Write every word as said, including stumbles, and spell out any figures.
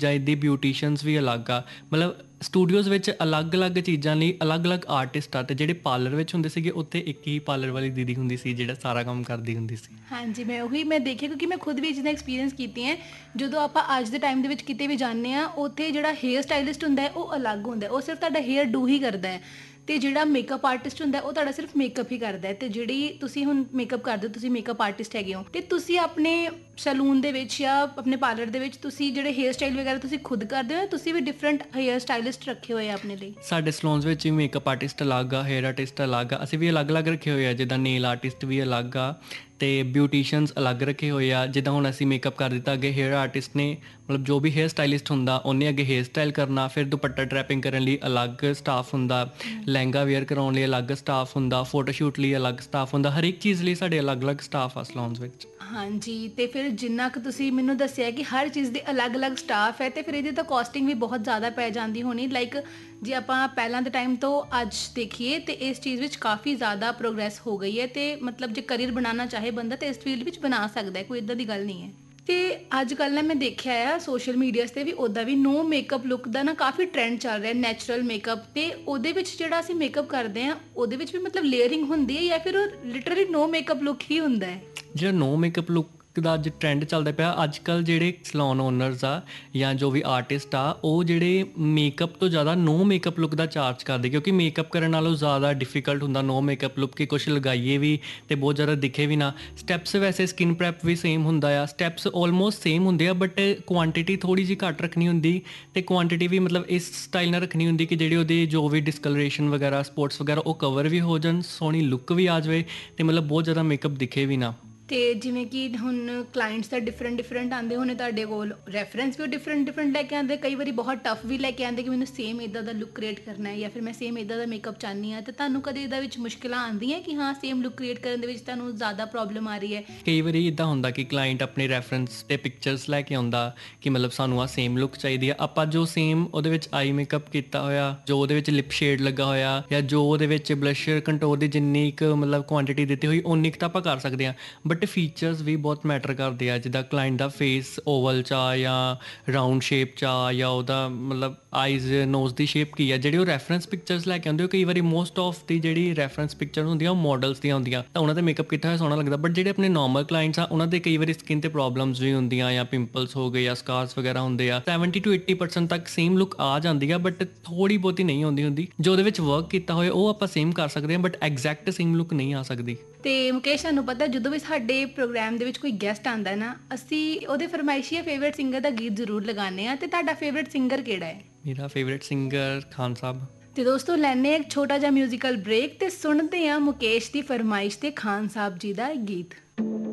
ਚੀਜ਼ਾਂ ਇੱਦਾਂ ਬਿਊਟੀਸ਼ੀਅਨਸ ਵੀ ਅਲੱਗ ਆ। ਮਤਲਬ ਸਟੂਡੀਓਜ਼ ਵਿੱਚ ਅਲੱਗ-ਅਲੱਗ ਚੀਜ਼ਾਂ ਲਈ ਅਲੱਗ-ਅਲੱਗ ਆਰਟਿਸਟ ਆ, ਤੇ ਜਿਹੜੇ ਪਾਰਲਰ ਵਿੱਚ ਹੁੰਦੇ ਸੀਗੇ ਉੱਥੇ ਇੱਕ ਹੀ ਪਾਰਲਰ ਵਾਲੀ ਦੀਦੀ ਹੁੰਦੀ ਸੀ ਜਿਹੜਾ ਸਾਰਾ ਕੰਮ ਕਰਦੀ ਹੁੰਦੀ ਸੀ। ਹਾਂਜੀ, ਮੈਂ ਉਹੀ ਮੈਂ ਦੇਖਿਆ ਕਿਉਂਕਿ ਮੈਂ ਖੁਦ ਵੀ ਇਹ ਚੀਜ਼ਾਂ ਐਕਸਪੀਰੀਅੰਸ ਕੀਤੀਆਂ। ਜਦੋਂ ਆਪਾਂ ਅੱਜ ਦੇ ਟਾਈਮ ਦੇ ਵਿੱਚ ਕਿਤੇ ਵੀ ਜਾਂਦੇ ਹਾਂ, ਉੱਥੇ ਜਿਹੜਾ ਹੇਅਰ ਸਟਾਈਲਿਸਟ ਹੁੰਦਾ ਹੈ ਉਹ ਅਲੱਗ ਹੁੰਦਾ, ਉਹ ਸਿਰਫ ਤੁਹਾਡਾ ਹੇਅਰ ਡੂ ਹੀ ਕਰਦਾ ਹੈ, ਅਤੇ ਜਿਹੜਾ ਮੇਕਅਪ ਆਰਟਿਸਟ ਹੁੰਦਾ ਉਹ ਤੁਹਾਡਾ ਸਿਰਫ ਮੇਕਅਪ ਹੀ ਕਰਦਾ ਹੈ। ਅਤੇ ਜਿਹੜੀ ਤੁਸੀਂ ਹੁਣ ਮੇਕਅਪ ਕਰਦੇ ਹੋ, ਤੁਸੀਂ ਮੇਕਅਪ ਆਰਟਿਸਟ ਹੈਗੇ ਹੋ, ਅਤੇ ਤੁਸੀਂ ਆਪਣੇ ਸੈਲੂਨ ਦੇ ਵਿੱਚ ਜਾਂ ਆਪਣੇ ਪਾਰਲਰ ਦੇ ਵਿੱਚ ਤੁਸੀਂ ਜਿਹੜੇ ਹੇਅਰ ਸਟਾਈਲ ਵਗੈਰਾ ਤੁਸੀਂ ਖੁਦ ਕਰਦੇ ਹੋ, ਤੁਸੀਂ ਵੀ ਡਿਫਰੈਂਟ ਹੇਅਰ ਸਟਾਈਲਿਸਟ ਰੱਖੇ ਹੋਏ ਆ ਆਪਣੇ ਲਈ? ਸਾਡੇ ਸਲੂਨਸ ਵਿੱਚ ਵੀ ਮੇਕਅਪ ਆਰਟਿਸਟ ਅਲੱਗ ਆ, ਹੇਅਰ ਆਰਟਿਸਟ ਅਲੱਗ ਆ, ਅਸੀਂ ਵੀ ਅਲੱਗ-ਅਲੱਗ ਰੱਖੇ ਹੋਏ ਆ। ਜਿੱਦਾਂ ਨੇਲ ਆਰਟਿਸਟ ਵੀ ਅਲੱਗ ਆ ਅਤੇ ਬਿਊਟੀਸ਼ੀਅਨਸ ਅਲੱਗ ਰੱਖੇ ਹੋਏ ਆ। ਜਿੱਦਾਂ ਹੁਣ ਅਸੀਂ ਮੇਕਅਪ ਕਰ ਦਿੱਤਾ, ਅੱਗੇ ਹੇਅਰ ਆਰਟਿਸਟ ਨੇ ਮਤਲਬ ਜੋ ਵੀ ਹੇਅਰ ਸਟਾਈਲਿਸਟ ਹੁੰਦਾ ਉਹਨੇ ਅੱਗੇ ਹੇਅਰ ਸਟਾਈਲ ਕਰਨਾ, ਫਿਰ ਦੁਪੱਟਾ ਟਰੈਪਿੰਗ ਕਰਨ ਲਈ ਅਲੱਗ ਸਟਾਫ ਹੁੰਦਾ, ਲਹਿੰਗਾ ਵੇਅਰ ਕਰਾਉਣ ਲਈ ਅਲੱਗ ਸਟਾਫ ਹੁੰਦਾ, ਫੋਟੋ ਸ਼ੂਟ ਲਈ ਅਲੱਗ ਸਟਾਫ ਹੁੰਦਾ, ਹਰੇਕ ਚੀਜ਼ ਲਈ ਸਾਡੇ ਅਲੱਗ-ਅਲੱਗ ਸਟਾਫ ਆ ਸਲੂਨਸ ਵਿੱਚ। ਹਾਂਜੀ, ਅਤੇ ਫਿਰ ਜਿੰਨਾ ਕੁ ਤੁਸੀਂ ਮੈਨੂੰ ਦੱਸਿਆ ਕਿ ਹਰ ਚੀਜ਼ ਦੇ ਅਲੱਗ-ਅਲੱਗ ਸਟਾਫ ਹੈ, ਅਤੇ ਫਿਰ ਇਹਦੀ ਤਾਂ ਕੋਸਟਿੰਗ ਵੀ ਬਹੁਤ ਜ਼ਿਆਦਾ ਪੈ ਜਾਂਦੀ ਹੋਣੀ। ਲਾਈਕ ਜੇ ਆਪਾਂ ਪਹਿਲਾਂ ਦੇ ਟਾਈਮ ਤੋਂ ਅੱਜ ਦੇਖੀਏ ਤਾਂ ਇਸ ਚੀਜ਼ ਵਿੱਚ ਕਾਫੀ ਜ਼ਿਆਦਾ ਪ੍ਰੋਗਰੈਸ ਹੋ ਗਈ ਹੈ, ਅਤੇ ਮਤਲਬ ਜੇ ਕਰੀਅਰ ਬਣਾਉਣਾ ਚਾਹੇ ਬੰਦਾ ਤਾਂ ਇਸ ਫੀਲਡ ਵਿੱਚ ਬਣਾ ਸਕਦਾ ਹੈ, ਕੋਈ ਇੱਦਾਂ ਦੀ ਗੱਲ ਨਹੀਂ ਹੈ। ਅਤੇ ਅੱਜ ਕੱਲ੍ਹ ਨਾ ਮੈਂ ਦੇਖਿਆ ਆ ਸੋਸ਼ਲ ਮੀਡੀਆਸ 'ਤੇ ਵੀ ਉੱਦਾਂ ਵੀ ਨੋ ਮੇਕਅਪ ਲੁੱਕ ਦਾ ਨਾ ਕਾਫੀ ਟਰੈਂਡ ਚੱਲ ਰਿਹਾ, ਨੈਚੁਰਲ ਮੇਕਅਪ, ਅਤੇ ਉਹਦੇ ਵਿੱਚ ਜਿਹੜਾ ਅਸੀਂ ਮੇਕਅਪ ਕਰਦੇ ਹਾਂ ਉਹਦੇ ਵਿੱਚ ਵੀ ਮਤਲਬ ਲੇਅਰਿੰਗ ਹੁੰਦੀ ਹੈ ਜਾਂ ਫਿਰ ਉਹ ਲਿਟਰਲੀ ਨੋ ਮੇਕਅਪ ਲੁੱਕ ਹੀ ਹੁੰਦਾ ਹੈ? ਜਿਹੜਾ ਨੋ ਮੇਕਅਪ ਲੁੱਕ ਦਾ ਅੱਜ ਟਰੈਂਡ ਚੱਲਦਾ ਪਿਆ, ਅੱਜ ਕੱਲ੍ਹ ਜਿਹੜੇ ਸਲੋਨ ਓਨਰਸ ਆ ਜਾਂ ਜੋ ਵੀ ਆਰਟਿਸਟ ਆ ਉਹ ਜਿਹੜੇ ਮੇਕਅਪ ਤੋਂ ਜ਼ਿਆਦਾ ਨੋ ਮੇਕਅਪ ਲੁੱਕ ਦਾ ਚਾਰਜ ਕਰਦੇ, ਕਿਉਂਕਿ ਮੇਕਅਪ ਕਰਨ ਨਾਲੋਂ ਜ਼ਿਆਦਾ ਡਿਫੀਕਲਟ ਹੁੰਦਾ ਨੋ ਮੇਕਅਪ ਲੁੱਕ, ਕਿ ਕੁਛ ਲਗਾਈਏ ਵੀ ਅਤੇ ਬਹੁਤ ਜ਼ਿਆਦਾ ਦਿਖੇ ਵੀ ਨਾ। ਸਟੈਪਸ ਵੈਸੇ ਸਕਿਨ ਪ੍ਰੈਪ ਵੀ ਸੇਮ ਹੁੰਦਾ ਆ, ਸਟੈਪਸ ਆਲਮੋਸਟ ਸੇਮ ਹੁੰਦੇ ਆ, ਬਟ ਕੁਆਂਟਿਟੀ ਥੋੜ੍ਹੀ ਜਿਹੀ ਘੱਟ ਰੱਖਣੀ ਹੁੰਦੀ, ਅਤੇ ਕੁਆਂਟਿਟੀ ਵੀ ਮਤਲਬ ਇਸ ਸਟਾਈਲ ਨਾਲ ਰੱਖਣੀ ਹੁੰਦੀ ਕਿ ਜਿਹੜੀ ਉਹਦੀ ਜੋ ਵੀ ਡਿਸਕਲਰੇਸ਼ਨ ਵਗੈਰਾ ਸਪੋਟਸ ਵਗੈਰਾ ਉਹ ਕਵਰ ਵੀ ਹੋ ਜਾਣ, ਸੋਹਣੀ ਲੁੱਕ ਵੀ ਆ ਜਾਵੇ, ਅਤੇ ਮਤਲਬ ਬਹੁਤ ਜ਼ਿਆਦਾ ਮੇਕਅਪ ਦਿਖੇ ਵੀ ਨਾ। ਅਤੇ ਜਿਵੇਂ ਕਿ ਹੁਣ ਕਲਾਇੰਟਸ ਤਾਂ ਡਿਫਰੈਂਟ ਡਿਫਰੈਂਟ ਆਉਂਦੇ ਹੋਣੇ ਤੁਹਾਡੇ ਕੋਲ, ਰੈਫਰੈਂਸ ਵੀ ਉਹ ਡਿਫਰੈਂਟ ਡਿਫਰੈਂਟ ਲੈ ਕੇ ਆਉਂਦੇ, ਕਈ ਵਾਰੀ ਬਹੁਤ ਟਫ ਵੀ ਲੈ ਕੇ ਆਉਂਦੇ ਕਿ ਮੈਨੂੰ ਸੇਮ ਇੱਦਾਂ ਦਾ ਲੁੱਕ ਕ੍ਰੀਏਟ ਕਰਨਾ ਹੈ ਜਾਂ ਫਿਰ ਮੈਂ ਸੇਮ ਇੱਦਾਂ ਦਾ ਮੇਕਅਪ ਚਾਹੁੰਦੀ ਹਾਂ। ਅਤੇ ਤੁਹਾਨੂੰ ਕਦੇ ਇਹਦਾ ਵਿੱਚ ਮੁਸ਼ਕਿਲਾਂ ਆਉਂਦੀਆਂ ਕਿ ਹਾਂ ਸੇਮ ਲੁੱਕ ਕ੍ਰੀਏਟ ਕਰਨ ਦੇ ਵਿੱਚ ਤੁਹਾਨੂੰ ਜ਼ਿਆਦਾ ਪ੍ਰੋਬਲਮ ਆ ਰਹੀ ਹੈ? ਕਈ ਵਾਰੀ ਇੱਦਾਂ ਹੁੰਦਾ ਕਿ ਕਲਾਇੰਟ ਆਪਣੇ ਰੈਫਰੈਂਸ 'ਤੇ ਪਿਕਚਰਸ ਲੈ ਕੇ ਆਉਂਦਾ ਕਿ ਮਤਲਬ ਸਾਨੂੰ ਆਹ ਸੇਮ ਲੁੱਕ ਚਾਹੀਦੀ ਆ, ਆਪਾਂ ਜੋ ਸੇਮ ਉਹਦੇ ਵਿੱਚ ਆਈ ਮੇਕਅਪ ਕੀਤਾ ਹੋਇਆ, ਜੋ ਉਹਦੇ ਵਿੱਚ ਲਿਪ ਸ਼ੇਡ ਲੱਗਾ ਹੋਇਆ, ਜਾਂ ਜੋ ਉਹਦੇ ਵਿੱਚ ਬਲਸ਼ਰ ਕੰਟੋਰ ਦੀ ਜਿੰਨੀ ਕੁ ਮਤਲਬ ਕੁਆਂਟਿਟੀ ਦਿੱਤੀ ਹੋਈ ਉਨੀ ਕੁ ਤਾਂ ਆਪਾਂ ਕਰ ਸਕਦੇ ਹਾਂ, ਬਟ ਫੀਚਰਸ ਵੀ ਬਹੁਤ ਮੈਟਰ ਕਰਦੇ ਆ। ਜਿੱਦਾਂ ਕਲਾਇੰਟ ਦਾ ਫੇਸ ਓਵਲ 'ਚ ਆ ਜਾਂ ਰਾਊਂਡ ਸ਼ੇਪ 'ਚ ਆ, ਜਾਂ ਉਹਦਾ ਮਤਲਬ ਆਈਜ਼ ਨੋਜ਼ ਦੀ ਸ਼ੇਪ ਕੀ ਆ, ਜਿਹੜੇ ਉਹ ਰੈਫਰੈਂਸ ਪਿਕਚਰਸ ਲੈ ਕੇ ਆਉਂਦੇ ਹੋ, ਕਈ ਵਾਰੀ ਮੋਸਟ ਆਫ ਦੀ ਜਿਹੜੀ ਰੈਫਰੈਂਸ ਪਿਕਚਰ ਹੁੰਦੀਆਂ ਉਹ ਮੋਡਲਸ ਦੀਆਂ ਹੁੰਦੀਆਂ, ਤਾਂ ਉਹਨਾਂ 'ਤੇ ਮੇਕਅਪ ਕੀਤਾ ਹੋਇਆ ਸੋਹਣਾ ਲੱਗਦਾ, ਬਟ ਜਿਹੜੇ ਆਪਣੇ ਨੋਰਮਲ ਕਲਾਇੰਟਸ ਆ ਉਹਨਾਂ ਦੇ ਕਈ ਵਾਰੀ ਸਕਿਨ 'ਤੇ ਪ੍ਰੋਬਲਮਸ ਵੀ ਹੁੰਦੀਆਂ, ਜਾਂ ਪਿੰਪਲਸ ਹੋ ਗਏ ਜਾਂ ਸਕਾਰਸ ਵਗੈਰਾ ਹੁੰਦੇ ਆ। ਸੈਵਨਟੀ ਟੂ ਏਟੀ ਪਰਸੈਂਟ ਤੱਕ ਸੇਮ ਲੁੱਕ ਆ ਜਾਂਦੀ ਆ, ਬਟ ਥੋੜ੍ਹੀ ਬਹੁਤੀ ਨਹੀਂ ਆਉਂਦੀ ਹੁੰਦੀ। ਜੋ ਉਹਦੇ ਵਿੱਚ ਵਰਕ ਕੀਤਾ ਹੋਇਆ ਉਹ ਆਪਾਂ ਸੇਮ ਕਰ ਸਕਦੇ ਹਾਂ, ਬਟ ਐਗਜ਼ੈਕਟ ਸੇਮ ਲੁੱਕ ਨਹੀਂ ਆ ਸਕਦੀ। ਅਤੇ ਮੁਕੇਸ਼, ਤੁਹਾਨੂੰ ਪਤਾ ਜਦੋਂ ਵੀ ਸਾਡੇ ਪ੍ਰੋਗਰਾਮ ਦੇ ਵਿੱਚ ਕੋਈ ਗੈਸਟ ਆਉਂਦਾ ਨਾ, ਅਸੀਂ ਉਹਦੇ ਫਰਮਾਇਸ਼ੀ ਜਾਂ ਫੇਵਰੇਟ ਸਿੰਗਰ ਦਾ ਗੀਤ ਜ਼ਰੂਰ ਲਗਾਉਂਦੇ ਹਾਂ। ਅਤੇ ਤੁਹਾਡਾ ਫੇਵਰੇਟ ਸਿੰਗਰ ਕਿਹੜਾ ਹੈ? ਮੇਰਾ ਫੇਵਰੇਟ ਸਿੰਗਰ ਖਾਨ ਸਾਹਿਬ। ਤੇ ਦੋਸਤੋ, ਲੈਂਦੇ ਇੱਕ ਛੋਟਾ ਜਿਹਾ ਮਿਊਜ਼ੀਕਲ ਬ੍ਰੇਕ ਤੇ ਸੁਣਦੇ ਹਾਂ ਮੁਕੇਸ਼ ਦੀ ਫਰਮਾਇਸ਼ ਤੇ ਖਾਨ ਸਾਹਿਬ ਜੀ ਦਾ ਗੀਤ।